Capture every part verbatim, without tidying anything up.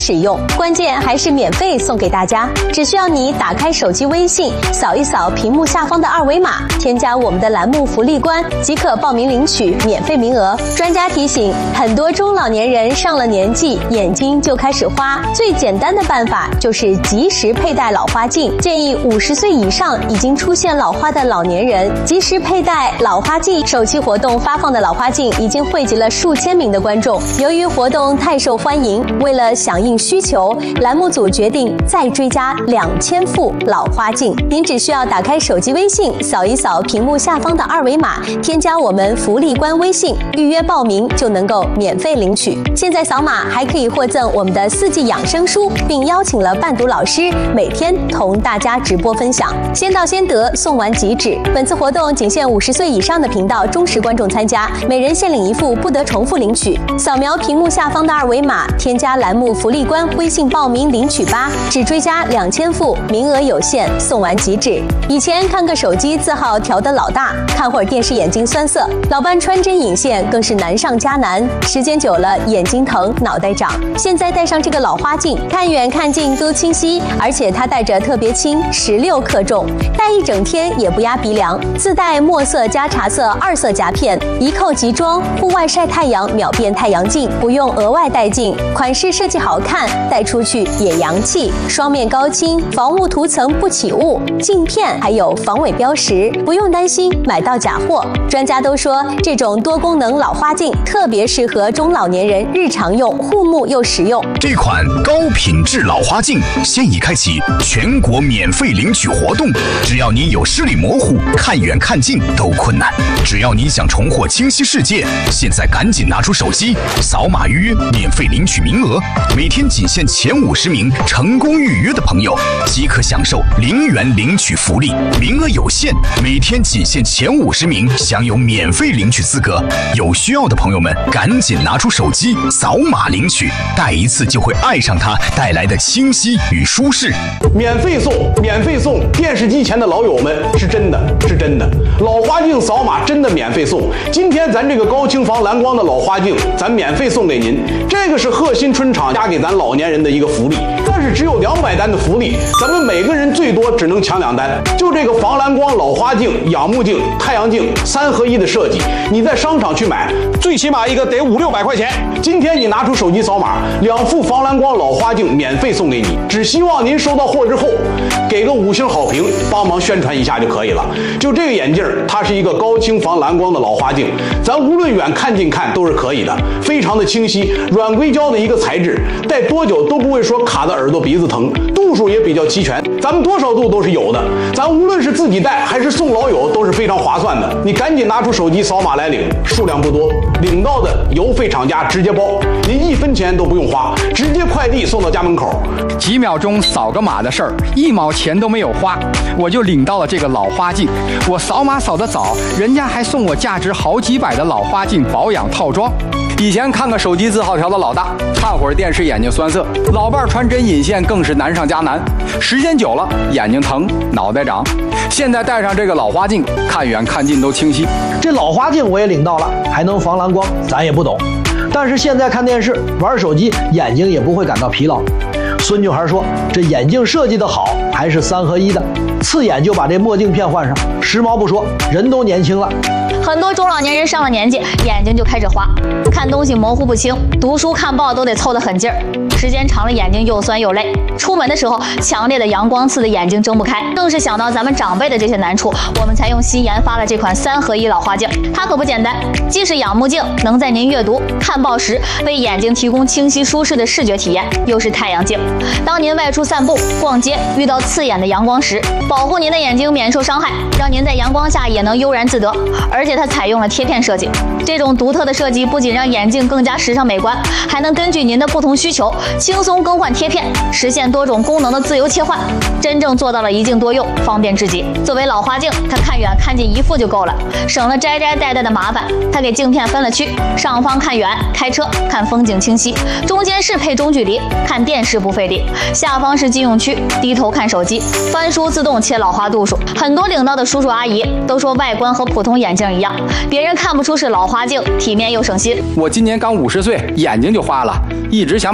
使用，关键还是免费送给大家，只需要你打开手机微信，扫一扫屏幕下方的二维码，添加我们的栏目福利官，即可报名领取免费名额。专家提醒，很多中老年人上了年纪，眼睛就开始花，最简单的办法就是及时佩戴老花镜。建议五十岁以上已经出现老花的老年人及时佩戴老花镜。首期活动发放的老花镜已经汇集了数千名的观众，由于活动太受欢迎，为了响应需求，栏目组决定再追加两千副老花镜。您只需要打开手机微信，扫一扫屏幕下方的二维码，添加我们福利官微信，预约报名就能够免费领取。现在扫码还可以获赠我们的四季养生书，并邀请了伴读老师每天同大家直播分享。先到先得，送完即止。本次活动仅限五十岁以上的频道忠实观众参加，每人限领一副，不得重复领取。扫描屏幕下方的二维码，添加栏目福利官微信报名领取吧，只追加两千副，名额有限，送完即止。以前看个手机字号调得老大，看会儿电视眼睛酸涩，老伴穿针引线更是难上加难，时间久了眼睛疼，脑袋胀。现在戴上这个老花镜，看远看近都清晰，而且它戴着特别轻，十六克重，戴一整天也不压鼻梁。自带墨色加茶色二色夹片，一扣即装，户外晒太阳秒变太阳镜，不用额外戴镜。款式设计好看，戴出去也洋气。双面高清，防雾涂层不起雾，镜片还有防伪标识，不用担心买到假货。专家都说，这种多功能老花镜特别适合中老年人日常用，护目又实用。 这款高品质老花镜现已开启全国免费领取活动，只要你有视力模糊、看远看近都困难，只要你想重获清晰世界，现在赶紧拿出手机，扫码预约，免费领取名额。每天仅限前五十名成功预约的朋友，即可享受零元领取福利，名额有限，每天仅限前五十名享有免费领取资格。有需要的朋友们，赶紧拿出手机扫码领取，戴一次就会爱上它带来的清晰与舒适。 免费送，免费送！电视机前的老友们，是真的，是真的，老花镜扫码真的免费送。今天咱这个高清防蓝光的老花镜，咱免费送给您。这个是贺新春厂家给咱老年人的一个福利，但是只有两百单的福利，咱们每个人最多只能抢两单。就这个防蓝光老花镜、仰慕镜、太阳镜三合一的设计，你在商场去买，最起码一个得五六百块钱。今天你拿出手机扫码，两副防蓝光老花镜免费送给你。只希望您收到货之后，给个五星好评，帮忙宣传一下就可以了。就这个眼镜，它是一个高清防蓝光的老花镜，咱无论远看近看都是可以的，非常的清晰，软硅胶的一个材质，戴多久都不会说卡的耳朵鼻子疼，度数也比较齐全，咱们多少度都是有的，咱无论是自己戴还是送老友都是非常划算的。你赶紧拿出手机扫码来领，数量不多，领到的邮费厂家直接包，您一分钱都不用花，直接快递送到家门口， 几秒钟扫个码的事儿，一毛钱都没有花，我就领到了这个老花镜。我扫码扫得早，人家还送我价值好几百的老花镜保养套装。以前看个手机字号调的老大，看会儿电视眼睛酸涩，老伴儿穿针引线更是难上加难，时间久了眼睛疼，脑袋长。现在戴上这个老花镜，看远看近都清晰。 这老花镜我也领到了，还能防蓝光，咱也不懂，但是现在看电视、玩手机，眼睛也不会感到疲劳。孙女孩说，这眼镜设计的好，还是三合一的，刺眼就把这墨镜片换上，时髦不说，人都年轻了。 很多中老年人上了年纪，眼睛就开始花，看东西模糊不清，读书看报都得凑得很劲儿，时间长了眼睛又酸又累。出门的时候，强烈的阳光刺得眼睛睁不开。更是想到咱们长辈的这些难处，我们才用心研发了这款三合一老花镜。它可不简单，既是仰慕镜，能在您阅读、看报时为眼睛提供清晰舒适的视觉体验，又是太阳镜。当您外出散步、逛街，遇到刺眼的阳光时，保护您的眼睛免受伤害，让您在阳光下也能悠然自得。而且它采用了贴片设计，这种独特的设计不仅让眼镜更加时尚美观，还能根据您的不同需求轻松更换贴片，实现多种功能的自由切换，真正做到了一镜多用，方便至极。作为老花镜，它看远看近一副就够了，省了摘摘戴戴的麻烦。它给镜片分了区，上方看远开车看风景清晰，中间是配中距离看电视不费力，下方是禁用区，低头看手机，翻书自动切老花度数。很多领到的叔叔阿姨都说外观和普通眼镜一样，别人看不出是老花镜，体面又省心。 我今年刚五十岁，眼睛就花了，一直想买个既能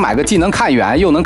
能看远，又能